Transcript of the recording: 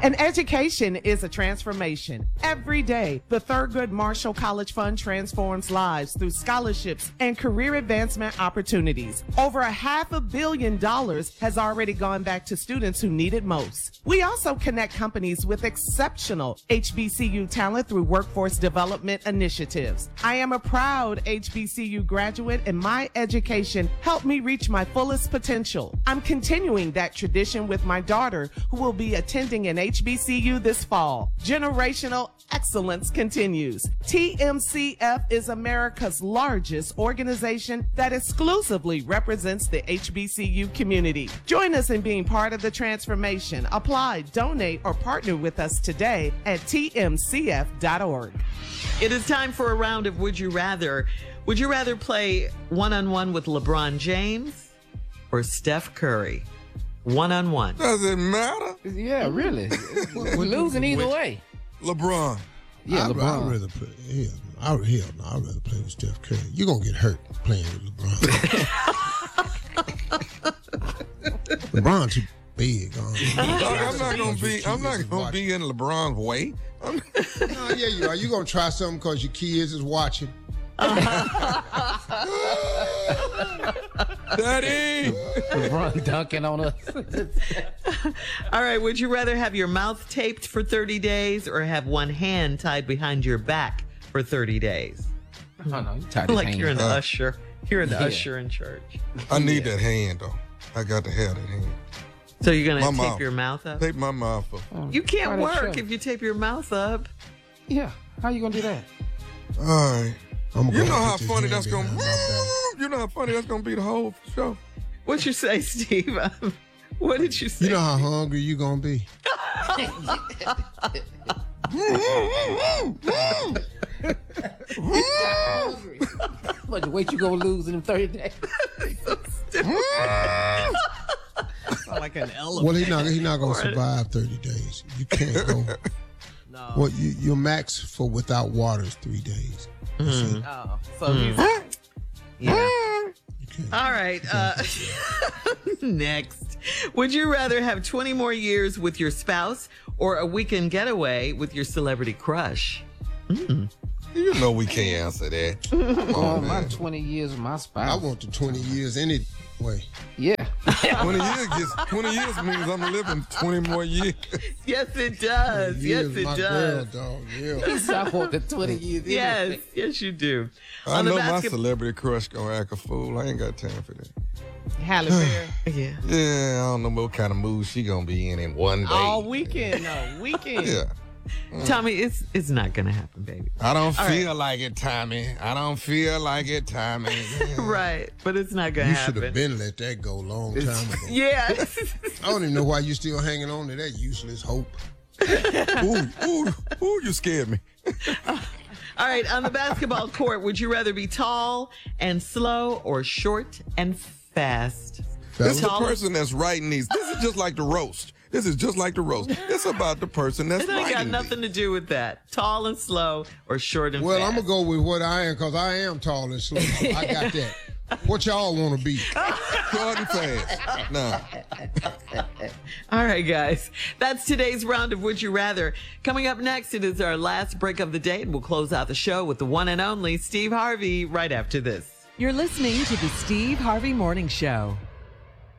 And education is a transformation. Every day, the Thurgood Marshall College Fund transforms lives through scholarships and career advancement opportunities. Over $500 million has already gone back to students who need it most. We also connect companies with exceptional HBCU talent through workforce development initiatives. I am a proud HBCU graduate, and my education helped me reach my fullest potential. I'm continuing that tradition with my daughter, who will be attending an HBCU this fall. Generational excellence continues. TMCF is America's largest organization that exclusively represents the HBCU community. Join us in being part of the transformation. Apply, donate, or partner with us today at tmcf.org. It is time for a round of Would You Rather. Would you rather play one-on-one with LeBron James or Steph Curry? One-on-one. Does it matter? Yeah, really. We're losing either way. LeBron. Yeah, LeBron. I'd rather play. I'd rather play with Steph Curry. You're gonna get hurt playing with LeBron. LeBron too big. I'm not gonna be in LeBron's way. No, yeah, you are. You gonna try something because your kids is watching. Daddy. LeBron dunking on us. All right, would you rather have your mouth taped for 30 days or have one hand tied behind your back for 30 days? Oh, no, you tied his Like hand. you're an usher. You're an usher in church. I need that hand though. I got to have that hand. So you're going to My tape mouth. your mouth up? Tape my mouth up. You can't Try that work show. if you tape your mouth up. Yeah, how you gonna do that? All right. I'm You know how put this funny hand that's gonna behind my back. You know how funny that's gonna be the whole show. What'd you say, Steve? What did you say? You know how hungry you gonna be. What the weight you gonna lose in them 30 days? Like an elephant. Well, he's not gonna survive 30 days. You can't go. No. Well, your max for without water is 3 days. Oh, so he's Yeah. You can't. All right. Next. Would you rather have 20 more years with your spouse or a weekend getaway with your celebrity crush? You know we can't answer that. Come Oh, on, my man. 20 years with my I spouse. want the 20 years any way. Yeah. 20 years means I'm living 20 more years. Yes, it does. Yes, Years, it my does. girl, dog. Yeah. I want the 20 years. Yes, yes, you do. I On the know my basket- celebrity crush gonna act a fool. I ain't got time for that. Halle Berry. Yeah. Yeah, I don't know what kind of mood she gonna be in one day. All weekend, weekend. Yeah. Tommy, it's not going to happen, baby. I don't All feel like it, Tommy. I don't feel like it, Tommy. Yeah. Right, but it's not going You to should happen. have been let that go a long time ago. Yeah. I don't even know why you still hanging on to that useless hope. Ooh, you scared me. All right, on the basketball court, would you rather be tall and slow or short and fast? This is the Tall- person that's writing these. This is just like the roast. It's about the person that's It ain't got writing nothing to do with that. Tall and slow or short and Well, fast? I'm going to go with what I am because I am tall and slow. I got that. What y'all want to be? these. Short and fast. Nah. All right, guys. That's today's round of Would You Rather. Coming up next, it is our last break of the day, and we'll close out the show with the one and only Steve Harvey right after this. You're listening to the Steve Harvey Morning Show.